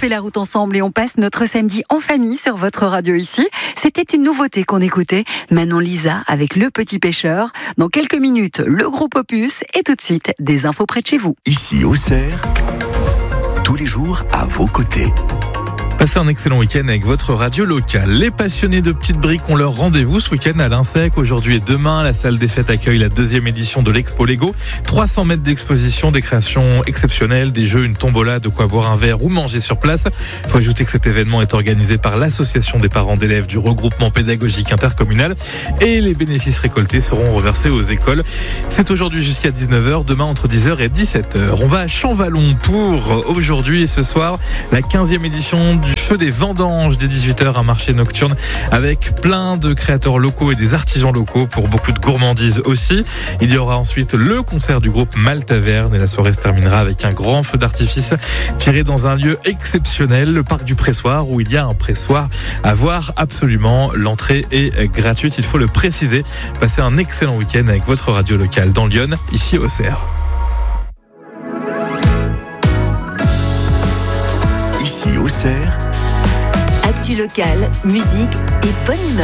fait la route ensemble et on passe notre samedi en famille sur votre radio ici. C'était une nouveauté qu'on écoutait. Manon Lisa avec Le Petit Pêcheur. Dans quelques minutes, le groupe Opus et tout de suite, des infos près de chez vous. Ici Auxerre, tous les jours à vos côtés. Passez un excellent week-end avec votre radio locale. Les passionnés de petites briques ont leur rendez-vous ce week-end à l'Insec. Aujourd'hui et demain, la salle des fêtes accueille la 2e édition de l'Expo Lego. 300 mètres d'exposition, des créations exceptionnelles, des jeux, une tombola, de quoi boire un verre ou manger sur place. Il faut ajouter que cet événement est organisé par l'association des parents d'élèves du regroupement pédagogique intercommunal et les bénéfices récoltés seront reversés aux écoles. C'est aujourd'hui jusqu'à 19h, demain entre 10h et 17h. On va à Champvallon pour aujourd'hui et ce soir, la 15e édition du Feu des Vendanges dès 18h, un marché nocturne avec plein de créateurs locaux et des artisans locaux pour beaucoup de gourmandises aussi. Il y aura ensuite le concert du groupe Maltaverne et la soirée se terminera avec un grand feu d'artifice tiré dans un lieu exceptionnel, le parc du Pressoir où il y a un pressoir à voir absolument. L'entrée est gratuite, il faut le préciser. Passez un excellent week-end avec votre radio locale dans Lyon, ici au Auxerre. Ici Auxerre, actu locale, musique et bonne humeur.